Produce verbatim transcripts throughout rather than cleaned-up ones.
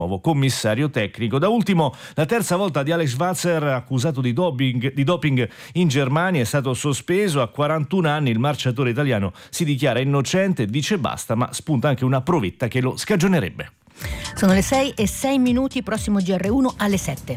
nuovo commissario tecnico. Da ultimo, la terza volta di Alex Schwarzer, accusato di doping, di doping in Germania, è stato sospeso. A quarantuno anni il marciatore italiano si dichiara innocente, dice basta, ma spunta anche una provetta che lo scagionerebbe. Sono le sei e sei minuti, prossimo G R uno alle sette.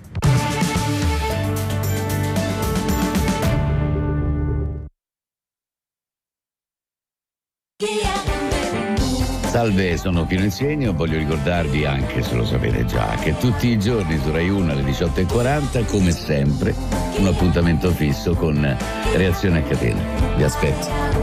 Salve, sono Pino Insegno. Voglio ricordarvi, anche se lo sapete già, che tutti i giorni su Rai uno alle diciotto e quaranta, come sempre, un appuntamento fisso con Reazione a catena. Vi aspetto.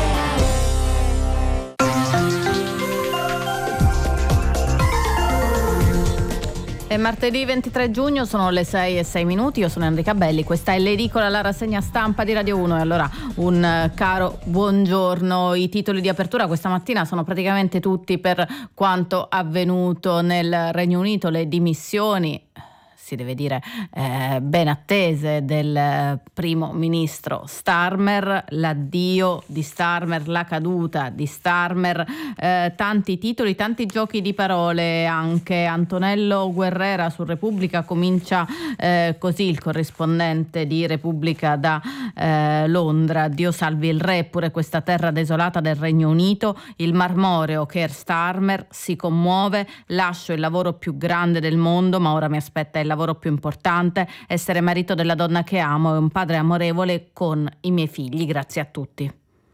È martedì ventitré giugno, sono le sei e sei minuti, io sono Enrica Belli, questa è l'edicola, la rassegna stampa di Radio uno. E allora un caro buongiorno. I titoli di apertura questa mattina sono praticamente tutti per quanto avvenuto nel Regno Unito, le dimissioni, si deve dire eh, ben attese, del primo ministro Starmer, l'addio di Starmer, la caduta di Starmer, eh, tanti titoli, tanti giochi di parole anche. Antonello Guerrera su Repubblica comincia eh, così, il corrispondente di Repubblica da eh, Londra: Dio salvi il re, pure questa terra desolata del Regno Unito, il marmoreo Keir Starmer si commuove, lascio il lavoro più grande del mondo, ma ora mi aspetta il lavoro più importante, essere marito della donna che amo e un padre amorevole con i miei figli. Grazie a tutti.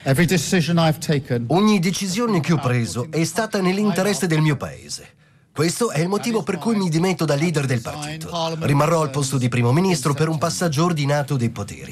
Ogni decisione che ho preso è stata nell'interesse del mio paese. Questo è il motivo per cui mi dimetto da leader del partito. Rimarrò al posto di primo ministro per un passaggio ordinato dei poteri.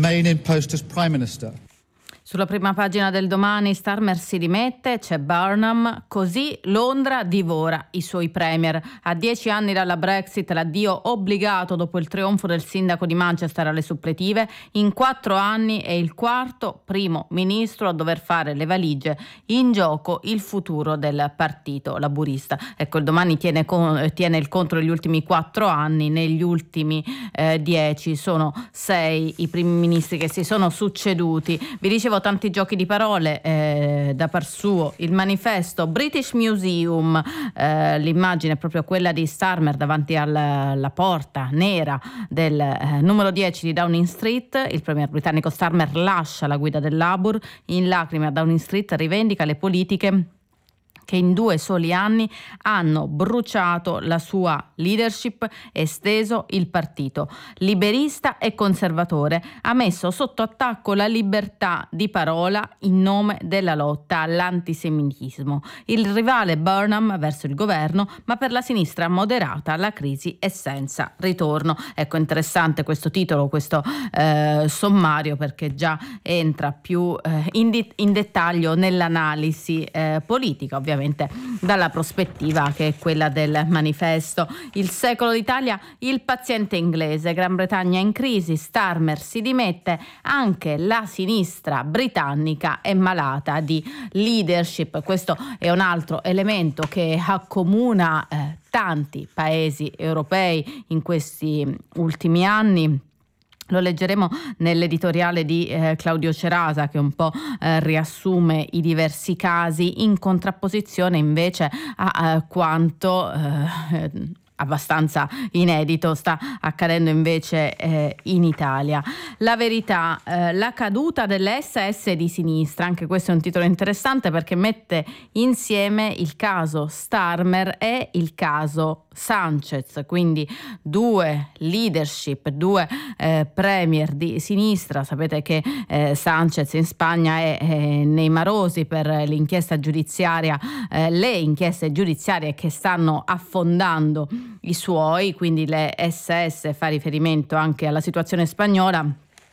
Sulla prima pagina del Domani, Starmer si dimette, c'è Burnham, così Londra divora i suoi premier. A dieci anni dalla Brexit, l'addio obbligato dopo il trionfo del sindaco di Manchester alle suppletive. In quattro anni è il quarto primo ministro a dover fare le valigie. In gioco il futuro del partito laburista. Ecco, il Domani tiene, con, tiene il conto degli ultimi quattro anni. Negli ultimi eh, dieci sono sei i primi ministri che si sono succeduti. Vi dicevo tanti giochi di parole eh, da par suo. Il Manifesto, British Museum, eh, l'immagine è proprio quella di Starmer davanti alla, alla porta nera del eh, numero dieci di Downing Street. Il premier britannico Starmer lascia la guida del Labour, in lacrime a Downing Street rivendica le politiche che in due soli anni hanno bruciato la sua leadership e esteso il partito. Liberista e conservatore, ha messo sotto attacco la libertà di parola in nome della lotta all'antisemitismo. Il rivale Burnham verso il governo, ma per la sinistra moderata la crisi è senza ritorno. Ecco, interessante questo titolo, questo eh, sommario, perché già entra più eh, in, di- in dettaglio nell'analisi eh, politica, ovviamente dalla prospettiva che è quella del Manifesto. Il Secolo d'Italia, il paziente inglese, Gran Bretagna in crisi, Starmer si dimette, anche la sinistra britannica è malata di leadership. Questo è un altro elemento che accomuna eh, tanti paesi europei in questi ultimi anni. Lo leggeremo nell'editoriale di eh, Claudio Cerasa, che un po' eh, riassume i diversi casi, in contrapposizione invece a, a quanto eh, abbastanza inedito sta accadendo invece eh, in Italia. La Verità, eh, la caduta dell'esse esse di sinistra, anche questo è un titolo interessante perché mette insieme il caso Starmer e il caso Sanchez, quindi due leadership, due eh, premier di sinistra. Sapete che eh, Sanchez in Spagna è eh, nei marosi per l'inchiesta giudiziaria, eh, le inchieste giudiziarie che stanno affondando i suoi, quindi le esse esse fa riferimento anche alla situazione spagnola.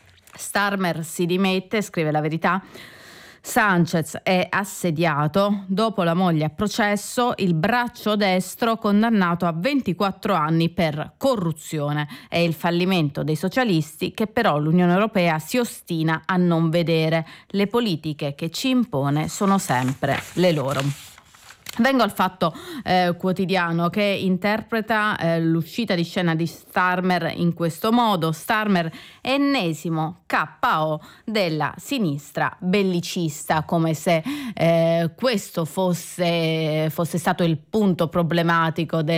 Starmer si dimette, scrive La Verità. Sanchez è assediato, dopo la moglie a processo, il braccio destro condannato a ventiquattro anni per corruzione. È il fallimento dei socialisti che però l'Unione Europea si ostina a non vedere. Le politiche che ci impone sono sempre le loro. Vengo al Fatto eh, Quotidiano, che interpreta eh, l'uscita di scena di Starmer in questo modo. Starmer, ennesimo K O della sinistra bellicista, come se eh, questo fosse, fosse stato il punto problematico del